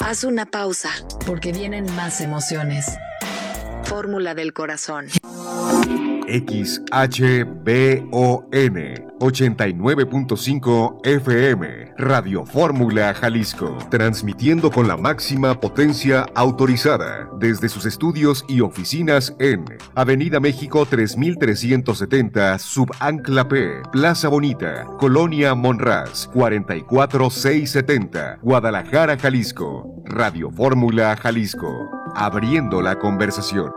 Haz una pausa, porque vienen más emociones. Fórmula del corazón. XHBON 89.5 FM, Radio Fórmula Jalisco, transmitiendo con la máxima potencia autorizada desde sus estudios y oficinas en Avenida México 3370, Subancla P, Plaza Bonita, Colonia Monraz, 44670, Guadalajara, Jalisco. Radio Fórmula Jalisco, abriendo la conversación.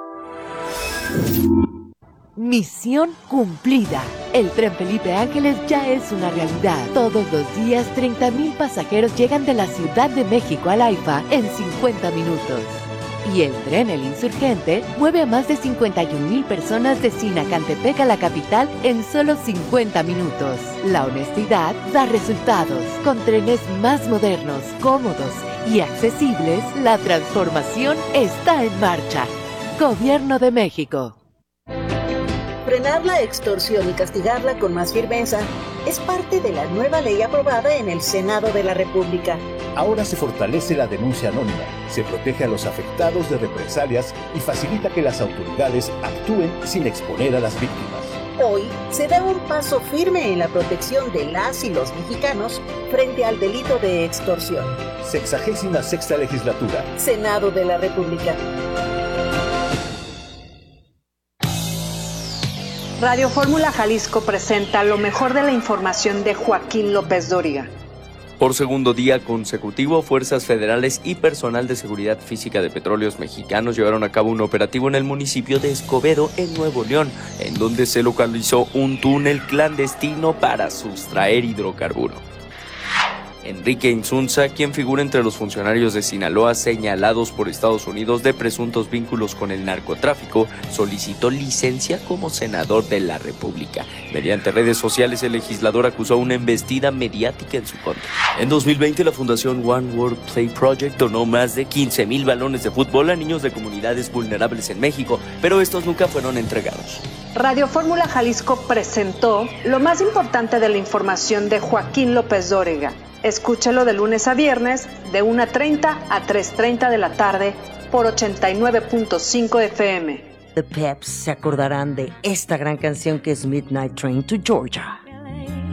Misión cumplida. El Tren Felipe Ángeles ya es una realidad. Todos los días 30,000 pasajeros llegan de la Ciudad de México al AIFA en 50 minutos. Y el tren El Insurgente mueve a más de 51,000 personas de Sinacantepec a la capital en solo 50 minutos. La honestidad da resultados. Con trenes más modernos, cómodos y accesibles, la transformación está en marcha. Gobierno de México. Frenar la extorsión y castigarla con más firmeza es parte de la nueva ley aprobada en el Senado de la República. Ahora se fortalece la denuncia anónima, se protege a los afectados de represalias y facilita que las autoridades actúen sin exponer a las víctimas. Hoy se da un paso firme en la protección de las y los mexicanos frente al delito de extorsión. 66ª Legislatura. Senado de la República. Radio Fórmula Jalisco presenta lo mejor de la información de Joaquín López Dóriga. Por segundo día consecutivo, fuerzas federales y personal de seguridad física de Petróleos Mexicanos llevaron a cabo un operativo en el municipio de Escobedo, en Nuevo León, en donde se localizó un túnel clandestino para sustraer hidrocarburo. Enrique Insunza, quien figura entre los funcionarios de Sinaloa señalados por Estados Unidos de presuntos vínculos con el narcotráfico, solicitó licencia como senador de la República. Mediante redes sociales, el legislador acusó una embestida mediática en su contra. En 2020, la Fundación One World Play Project donó más de 15,000 balones de fútbol a niños de comunidades vulnerables en México, pero estos nunca fueron entregados. Radio Fórmula Jalisco presentó lo más importante de la información de Joaquín López Dóriga. Escúchelo de lunes a viernes, de 1:30 a 3:30 de la tarde, por 89.5 FM. The Peps se acordarán de esta gran canción que es Midnight Train to Georgia.